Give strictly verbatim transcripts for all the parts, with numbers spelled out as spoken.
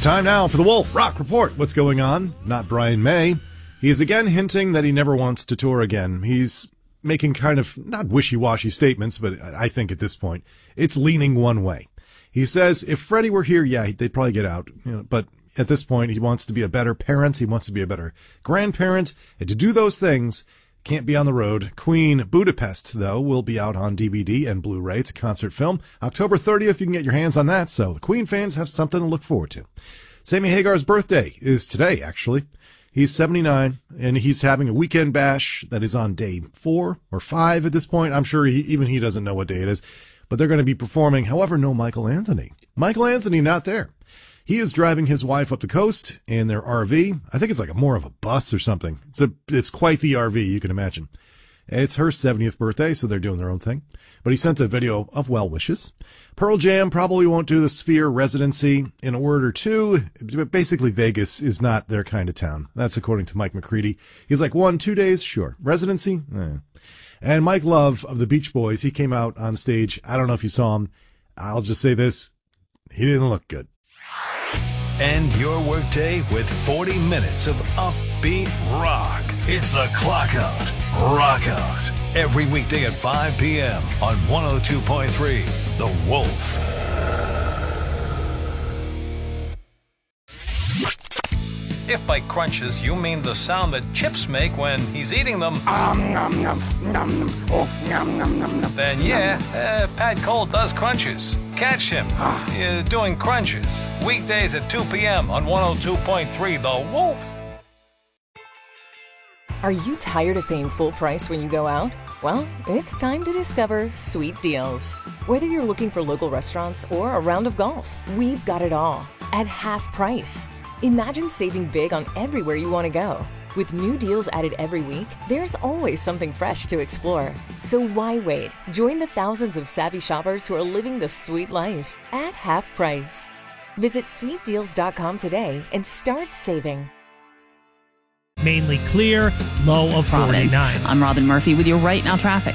Time now for the Wolf Rock Report. What's going on? Not Brian May. He is again hinting that he never wants to tour again. He's making kind of, not wishy-washy statements, but I think at this point, it's leaning one way. He says if Freddie were here, yeah, they'd probably get out. You know, but at this point, he wants to be a better parent. He wants to be a better grandparent. And to do those things, can't be on the road. Queen Budapest, though, will be out on D V D and Blu-ray. It's a concert film. October thirtieth, you can get your hands on that, so the Queen fans have something to look forward to. Sammy Hagar's birthday is today, actually. He's seventy-nine, and he's having a weekend bash that is on day four or five at this point. I'm sure he, even he doesn't know what day it is, but they're going to be performing. However, no Michael Anthony. Michael Anthony not there. He is driving his wife up the coast in their R V. I think it's like a more of a bus or something. It's a, it's quite the R V, you can imagine. It's her seventieth birthday, so they're doing their own thing. But he sent a video of well wishes. Pearl Jam probably won't do the Sphere residency in a word or two. But basically, Vegas is not their kind of town. That's according to Mike McCready. He's like, one, two days? Sure. Residency? Eh. And Mike Love of the Beach Boys, he came out on stage. I don't know if you saw him. I'll just say this. He didn't look good. End your workday with forty minutes of upbeat rock. It's the Clock Out, Rock Out. Every weekday at five p.m. on one oh two point three, The Wolf. If by crunches you mean the sound that chips make when he's eating them, um, nom, nom, nom, nom. Oh, nom, nom, nom, nom. Then yeah, uh, Pat Cole does crunches. Catch him uh, doing crunches. Weekdays at two p.m. on one oh two point three, The Wolf. Are you tired of paying full price when you go out? Well, it's time to discover Sweet Deals. Whether you're looking for local restaurants or a round of golf, we've got it all at half price. Imagine saving big on everywhere you want to go. With new deals added every week, there's always something fresh to explore. So why wait? Join the thousands of savvy shoppers who are living the sweet life at half price. Visit sweet deals dot com today and start saving. Mainly clear, low of Providence. forty-nine. I'm Robin Murphy with your Right Now traffic.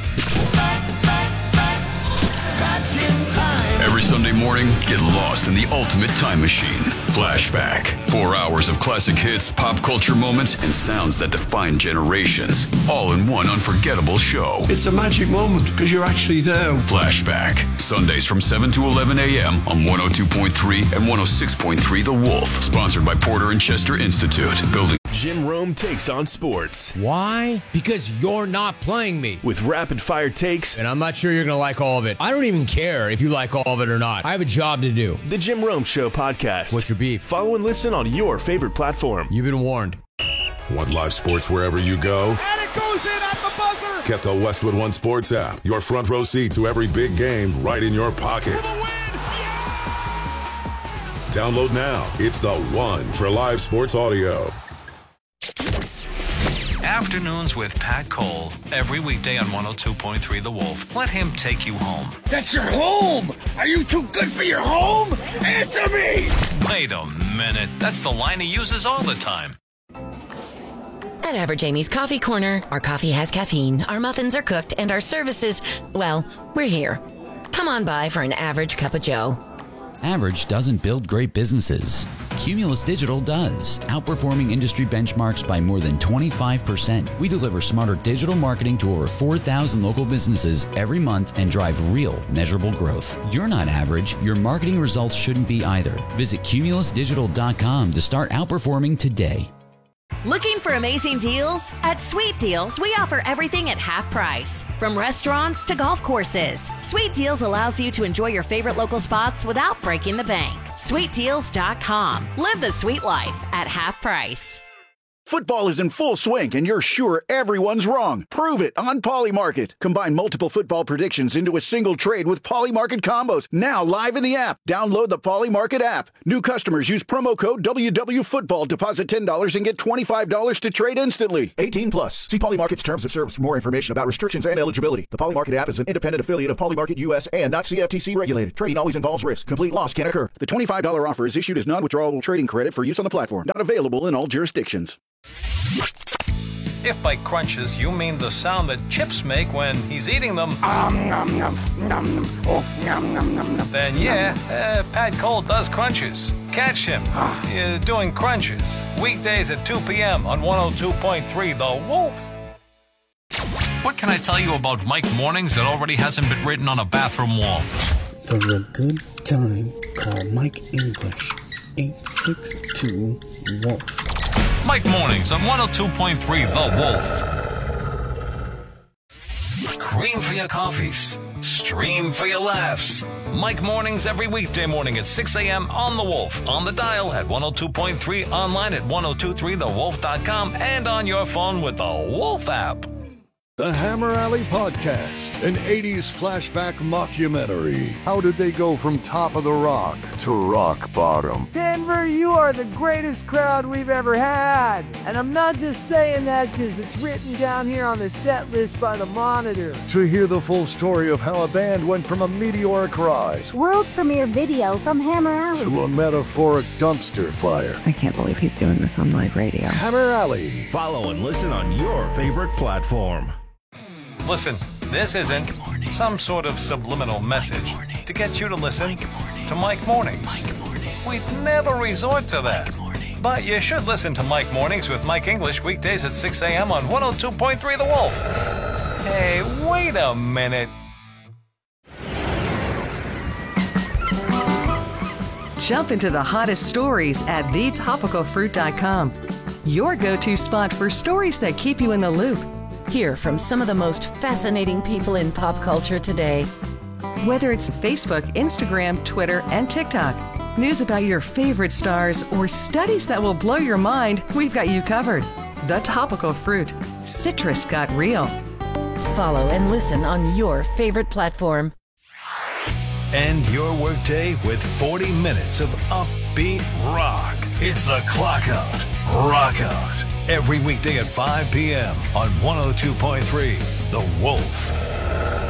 Every Sunday morning, get lost in the ultimate time machine. Flashback. Four hours of classic hits, pop culture moments, and sounds that define generations. All in one unforgettable show. It's a magic moment because you're actually there. Flashback. Sundays from seven to eleven a.m. on one oh two point three and one oh six point three The Wolf. Sponsored by Porter and Chester Institute. Building. Jim Rome takes on sports. Why? Because you're not playing me. With rapid-fire takes. And I'm not sure you're going to like all of it. I don't even care if you like all of it or not. I have a job to do. The Jim Rome Show podcast. What's your beef? Follow and listen on your favorite platform. You've been warned. Want live sports wherever you go? And it goes in at the buzzer! Get the Westwood One Sports app. Your front row seat to every big game right in your pocket. Yeah! Download now. It's the one for live sports audio. Afternoons with Pat Cole. Every weekday on one oh two point three The Wolf. Let him take you home. That's your home! Are you too good for your home? Answer me! Wait a minute. That's the line he uses all the time. At Average Amy's Coffee Corner, our coffee has caffeine, our muffins are cooked, and our services, well, we're here. Come on by for an average cup of joe. Average doesn't build great businesses. Cumulus Digital does, outperforming industry benchmarks by more than twenty-five percent. We deliver smarter digital marketing to over four thousand local businesses every month and drive real, measurable growth. You're not average. Your marketing results shouldn't be either. Visit cumulus digital dot com to start outperforming today. Looking for amazing deals? At Sweet Deals, we offer everything at half price. From restaurants to golf courses, Sweet Deals allows you to enjoy your favorite local spots without breaking the bank. sweet deals dot com. Live the sweet life at half price. Football is in full swing, and you're sure everyone's wrong. Prove it on Polymarket. Combine multiple football predictions into a single trade with Polymarket combos. Now live in the app. Download the Polymarket app. New customers use promo code W W Football. Deposit ten dollars and get twenty-five dollars to trade instantly. eighteen plus. See Polymarket's terms of service for more information about restrictions and eligibility. The Polymarket app is an independent affiliate of Polymarket U S and not C F T C regulated. Trading always involves risk. Complete loss can occur. The twenty-five dollars offer is issued as non-withdrawable trading credit for use on the platform. Not available in all jurisdictions. If by crunches you mean the sound that chips make when he's eating them, um, nom, nom, nom, nom. Oh, nom, nom, nom, nom. Then yeah, uh, Pat Cole does crunches. Catch him uh, doing crunches weekdays at two p.m. on one oh two point three The Wolf. What can I tell you about Mike Mornings that already hasn't been written on a bathroom wall? For a good time, call Mike English. eight six two Wolf. Mike Mornings on one oh two point three The Wolf. Cream for your coffees. Stream for your laughs. Mike Mornings every weekday morning at six a.m. on The Wolf. On the dial at one oh two point three, online at ten twenty-three the wolf dot com, and on your phone with the Wolf app. The Hammer Alley Podcast, an eighties flashback mockumentary. How did they go from top of the rock to rock bottom? Denver, you are the greatest crowd we've ever had. And I'm not just saying that because it's written down here on the set list by the Monitor. To hear the full story of how a band went from a meteoric rise, world premiere video from Hammer Alley, to a metaphoric dumpster fire. I can't believe he's doing this on live radio. Hammer Alley. Follow and listen on your favorite platform. Listen, this isn't some sort of subliminal message to get you to listen to Mike Mornings. We'd never resort to that. But you should listen to Mike Mornings with Mike English weekdays at six a.m. on one oh two point three The Wolf. Hey, wait a minute. Jump into the hottest stories at the topical fruit dot com. Your go-to spot for stories that keep you in the loop. Hear from some of the most fascinating people in pop culture today. Whether it's Facebook, Instagram, Twitter, and TikTok, news about your favorite stars, or studies that will blow your mind, we've got you covered. The Topical Fruit. Citrus got real. Follow and listen on your favorite platform. End your workday with forty minutes of upbeat rock. It's the Clock Out, Rock Out. Every weekday at five p.m. on one oh two point three The Wolf.